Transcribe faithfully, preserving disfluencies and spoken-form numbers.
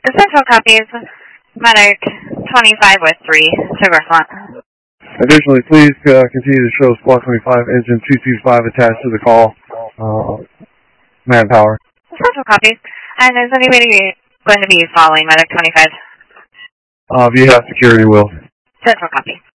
The central copies, Medic twenty-five with three, Sugar Front. Additionally, please uh, continue to show Squad twenty-five engine two two five attached to the call. Uh, manpower. Central copies. And is anybody going to be following Medic twenty-five? Uh, V H A S security will. Central copy.